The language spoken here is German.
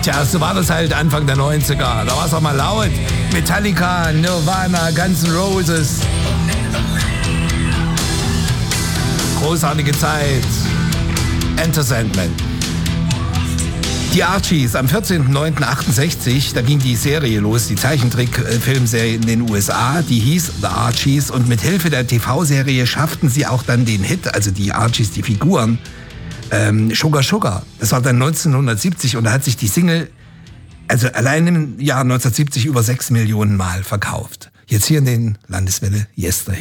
Tja, so war das halt Anfang der 90er. Da war es auch mal laut. Metallica, Nirvana, Guns N' Roses. Großartige Zeit. Enter Sandman. Die Archies am 14.09.68, da ging die Serie los, die Zeichentrick-Filmserie in den USA, die hieß The Archies und mit Hilfe der TV-Serie schafften sie auch dann den Hit, also die Archies, die Figuren, Sugar Sugar. Das war dann 1970 und da hat sich die Single, also allein im Jahr 1970 über 6 Millionen Mal verkauft. Jetzt hier in den Landeswelle Yesterhits.